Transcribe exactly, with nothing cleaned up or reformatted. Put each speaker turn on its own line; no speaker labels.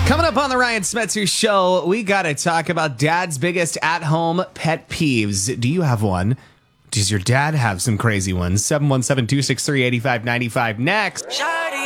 Coming up on the Ryan Smetzer Show, we got to talk about dad's biggest at-home pet peeves. Do you have one? Does your dad have some crazy ones? seven one seven, two six three, eight five nine five next.